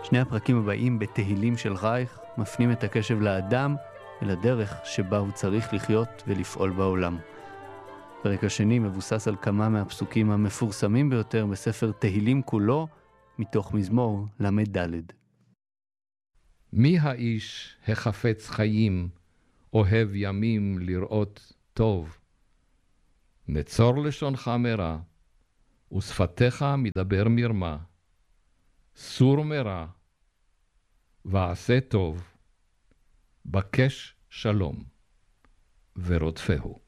שני הפרקים הבאים בתהילים של רייך מפנים את הקשב לאדם ולדרך שבה הוא צריך לחיות ולפעול בעולם. הפרק השני מבוסס על כמה מהפסוקים המפורסמים ביותר בספר תהילים כולו, מתוך מזמור למד ד'. מי האיש החפץ חיים, אוהב ימים לראות טוב? נצור לשונך מרע, ושפתיך מדבר מרמה. סור מרע, ועשה טוב, בקש שלום, ורודפהו.